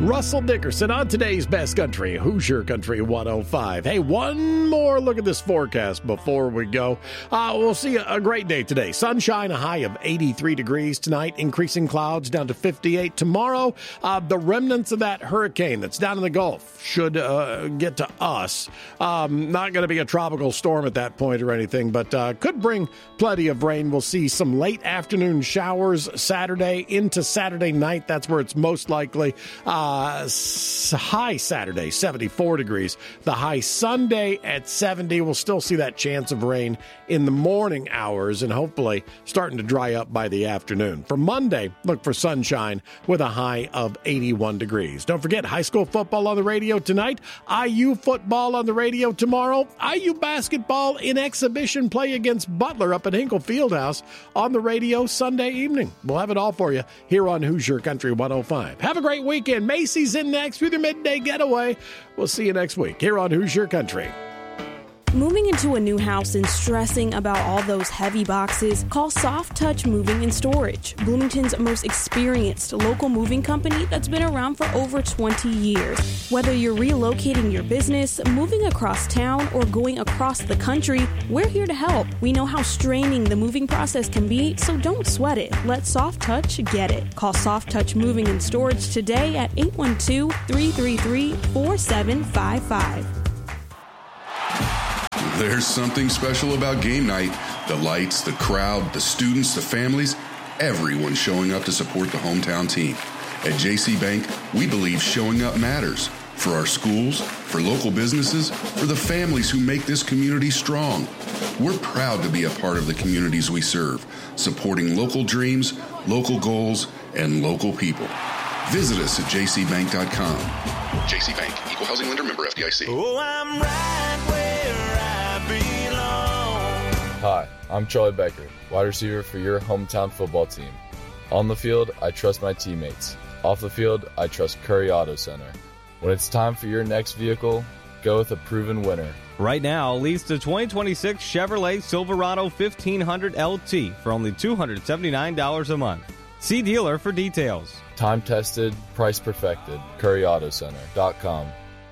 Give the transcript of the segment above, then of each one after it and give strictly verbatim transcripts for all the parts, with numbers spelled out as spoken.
Russell Dickerson on today's Best Country, Hoosier Country one oh five. Hey, one more look at this forecast before we go. Uh, we'll see a, a great day today. Sunshine, a high of eighty-three degrees tonight, increasing clouds down to fifty-eight. Tomorrow, uh, the remnants of that hurricane that's down in the Gulf should uh, get to us. Um, not going to be a tropical storm at that point or anything, but uh, could bring plenty of rain. We'll see some late afternoon showers Saturday into Saturday night. That's where it's most likely. Uh, high Saturday, seventy-four degrees. The high Sunday at seventy. We'll still see that chance of rain in the morning hours and hopefully starting to dry up by the afternoon. For Monday, look for sunshine with a high of eighty-one degrees. Don't forget, high school football on the radio tonight. I U football on the radio tomorrow. I U basketball in exhibition play against Butler up at Hinkle Fieldhouse on the radio Sunday evening. We'll have it all for you here on Hoosier Country one oh five. Have a great weekend. Macy's in next with your midday getaway. We'll see you next week here on Hoosier Country. Moving into a new house and stressing about all those heavy boxes? Call Soft Touch Moving and Storage, Bloomington's most experienced local moving company that's been around for over twenty years. Whether you're relocating your business, moving across town, or going across the country, we're here to help. We know how straining the moving process can be, so don't sweat it. Let Soft Touch get it. Call Soft Touch Moving and Storage today at eight one two, three three three, four seven five five. There's something special about game night. The lights, the crowd, the students, the families, everyone showing up to support the hometown team. At J C Bank, we believe showing up matters. For our schools, for local businesses, for the families who make this community strong. We're proud to be a part of the communities we serve, supporting local dreams, local goals, and local people. Visit us at j c bank dot com. J C Bank, Equal Housing Lender, member F D I C. Oh, I'm right where I belong. Hi, I'm Charlie Becker, wide receiver for your hometown football team. On the field, I trust my teammates. Off the field, I trust Curry Auto Center. When it's time for your next vehicle, go with a proven winner. Right now, lease the twenty twenty-six Chevrolet Silverado fifteen hundred L T for only two hundred seventy-nine dollars a month. See dealer for details. Time tested, price perfected. Curry Auto Center dot com.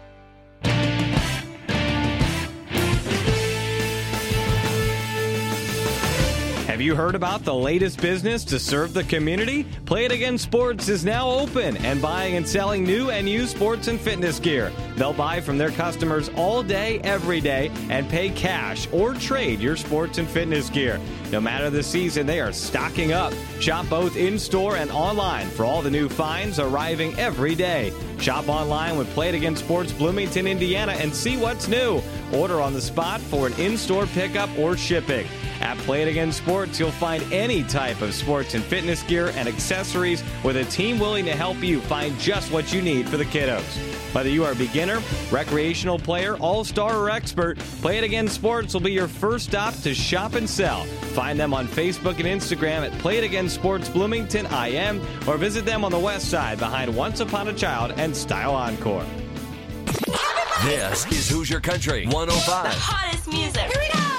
Have you heard about the latest business to serve the community? Play It Again Sports is now open and buying and selling new and used sports and fitness gear. They'll buy from their customers all day, every day, and pay cash or trade your sports and fitness gear. No matter the season, they are stocking up. Shop both in-store and online for all the new finds arriving every day. Shop online with Play It Again Sports Bloomington, Indiana, and see what's new. Order on the spot for an in-store pickup or shipping. At Play It Again Sports, you'll find any type of sports and fitness gear and accessories with a team willing to help you find just what you need for the kiddos. Whether you are a beginner, recreational player, all-star, or expert, Play It Again Sports will be your first stop to shop and sell. Find them on Facebook and Instagram at Play It Again Sports Bloomington I M or visit them on the west side behind Once Upon a Child and Style Encore. This is Hoosier Country one oh five. The hottest music. Here we go.